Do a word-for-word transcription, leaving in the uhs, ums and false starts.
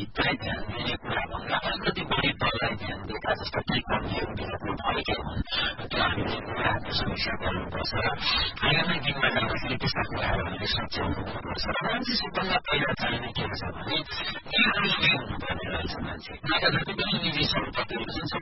भित्रै ध्यान दिने कुरा भन्दा अलिकति बढी तललाई ध्यान दिएका जस्ता केही कमीहरू विगतमा भएकै हुन् त्यो हामीले कुराहरूको समीक्षा गर्नुपर्छ र आगामी दिनमा जाँदाखेरि त्यस्ता कुराहरू हामीले सच्याउनुपर्छ र मान्छे सबभन्दा पहिला चाहिने के छ भने निजी नै हुनुपर्ने रहेछ मान्छे नत्र जति पनि निजी सम्पत्तिहरू छन्